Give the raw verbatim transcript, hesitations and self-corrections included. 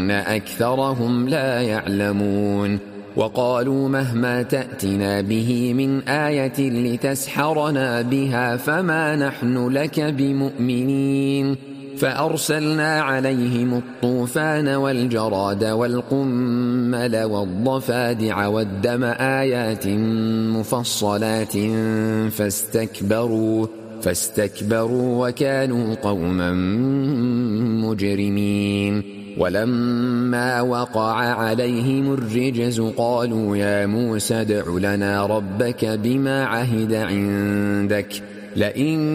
ولكن أكثرهم لا يعلمون وقالوا مهما تأتنا به من آية لتسحرنا بها فما نحن لك بمؤمنين فأرسلنا عليهم الطوفان والجراد والقمل والضفادع والدم آيات مفصلات فاستكبروا فاستكبروا وكانوا قوما مجرمين ولما وقع عليهم الرجز قالوا يا موسى ادع لنا ربك بما عهد عندك لئن